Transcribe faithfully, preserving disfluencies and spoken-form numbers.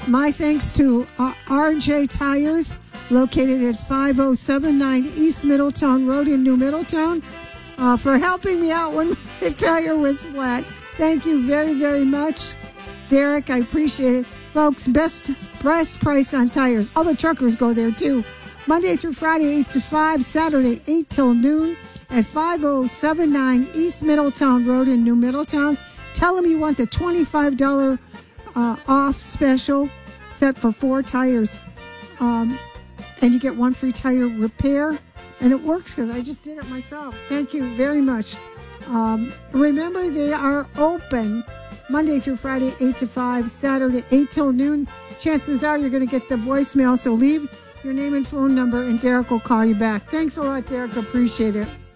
my thanks to uh, R J Tires, located at five oh seven nine East Middletown Road in New Middletown, uh, for helping me out when my tire was flat. Thank you very, very much, Derek. I appreciate it. Folks, best, best price on tires. All the truckers go there, too. Monday through Friday, eight to five. Saturday, eight till noon at five oh seven nine East Middletown Road in New Middletown. Tell them you want the twenty-five dollars uh, off special set for four tires. Um, and you get one free tire repair. And it works because I just did it myself. Thank you very much. Um, remember, they are open Monday through Friday, eight to five, Saturday, eight till noon. Chances are you're going to get the voicemail, so leave your name and phone number, and Derek will call you back. Thanks a lot, Derek. Appreciate it.